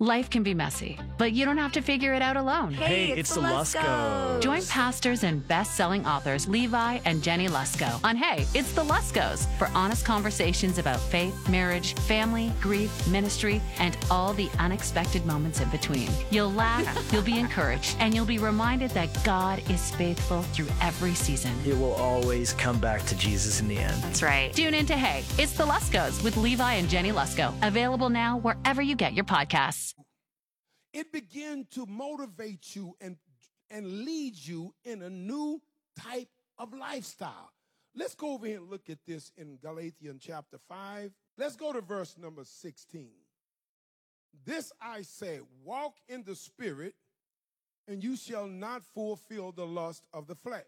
Life can be messy, but you don't have to figure it out alone. Hey, it's the Luskos. Join pastors and best-selling authors Levi and Jenny Lusko on Hey, It's the Luskos for honest conversations about faith, marriage, family, grief, ministry, and all the unexpected moments in between. You'll laugh, you'll be encouraged, and you'll be reminded that God is faithful through every season. It will always come back to Jesus in the end. That's right. Tune in to Hey, It's the Luskos with Levi and Jenny Lusko. Available now wherever you get your podcasts. It begins to motivate you and lead you in a new type of lifestyle. Let's go over here and look at this in Galatians chapter 5. Let's go to verse number 16. This I say, walk in the Spirit, and you shall not fulfill the lust of the flesh.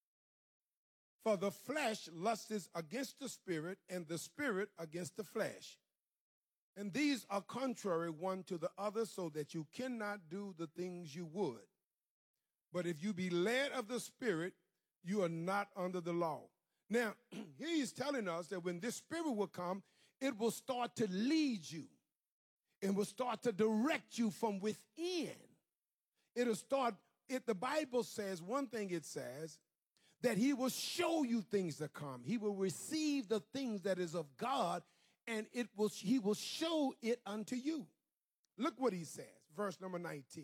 For the flesh lusteth against the Spirit, and the Spirit against the flesh. And these are contrary one to the other, so that you cannot do the things you would. But if you be led of the Spirit, you are not under the law. Now, here he's telling us that when this Spirit will come, it will start to lead you. It will start to direct you from within. It'll start, the Bible says, one thing it says, that he will show you things to come. He will receive the things that is of God, and he will show it unto you. Look what he says, verse number 19.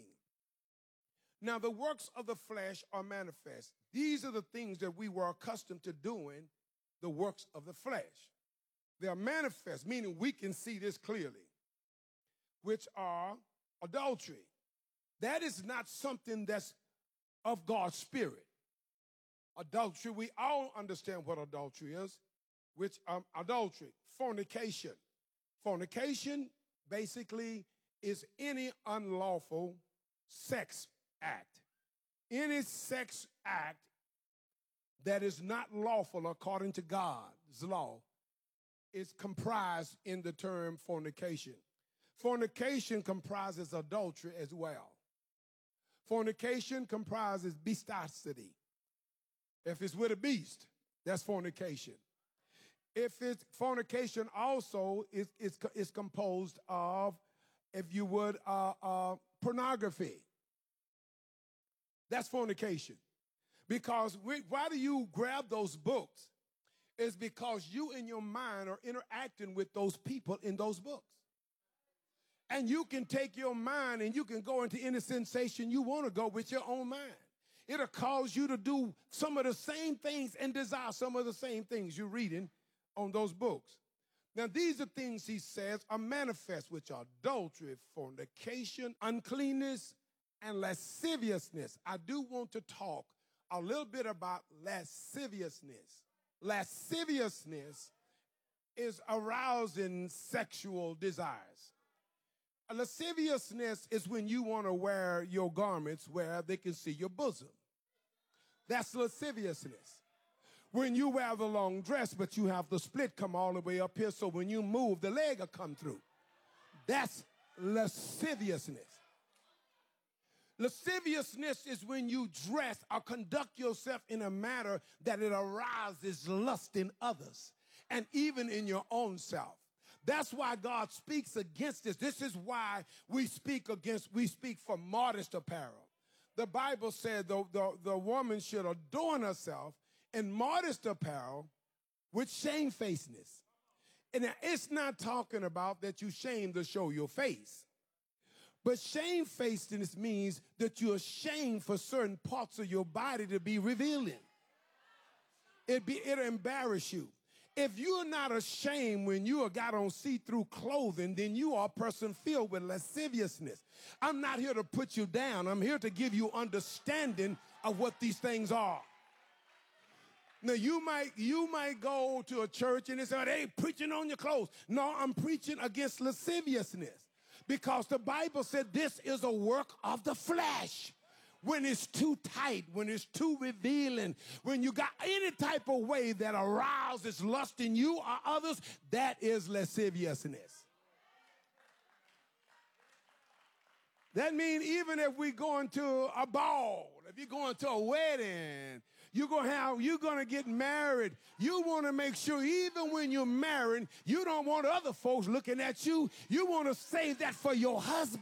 Now the works of the flesh are manifest. These are the things that we were accustomed to doing, the works of the flesh. They are manifest, meaning we can see this clearly, which are adultery. That is not something that's of God's Spirit. Adultery, we all understand what adultery is, which adultery. Fornication. Fornication basically is any unlawful sex act. Any sex act that is not lawful according to God's law is comprised in the term fornication. Fornication comprises adultery as well. Fornication comprises bestiality. If it's with a beast, that's fornication. If it's fornication also is composed of, if you would, pornography. That's fornication. Because why do you grab those books? It's because you in your mind are interacting with those people in those books. And you can take your mind and you can go into any sensation you want to go with your own mind. It'll cause you to do some of the same things and desire some of the same things you're reading on those books. Now, these are things, he says, are manifest, which are adultery, fornication, uncleanness, and lasciviousness. I do want to talk a little bit about lasciviousness. Lasciviousness is arousing sexual desires. A lasciviousness is when you want to wear your garments where they can see your bosom. That's lasciviousness. When you wear the long dress, but you have the split come all the way up here, so when you move, the leg will come through. That's lasciviousness. Lasciviousness is when you dress or conduct yourself in a manner that it arouses lust in others and even in your own self. That's why God speaks against this. This is why we speak for modest apparel. The Bible said the woman should adorn herself in modest apparel with shamefacedness. And it's not talking about that you shame to show your face. But shamefacedness means that you're ashamed for certain parts of your body to be revealing. It'll embarrass you. If you're not ashamed when you got on see-through clothing, then you are a person filled with lasciviousness. I'm not here to put you down. I'm here to give you understanding of what these things are. Now, you might go to a church and they say, hey, preaching on your clothes. No, I'm preaching against lasciviousness because the Bible said this is a work of the flesh. When it's too tight, when it's too revealing, when you got any type of way that arouses lust in you or others, that is lasciviousness. That means even if we go into a ball, if you're going to a wedding, you're going to get married, you want to make sure even when you're married, you don't want other folks looking at you. You want to save that for your husband.